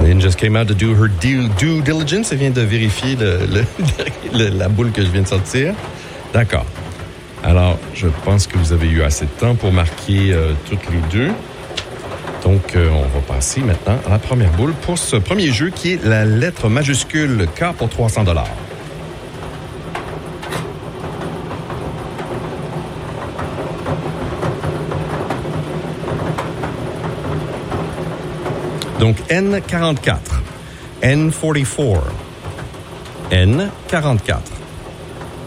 Lynn just came out to do her due diligence. Elle vient de vérifier la boule que je viens de sortir. D'accord. Alors, je pense que vous avez eu assez de temps pour marquer toutes les deux. Donc, on va passer maintenant à la première boule pour ce premier jeu qui est la lettre majuscule K pour 300 $. Donc, N44, N44, N44.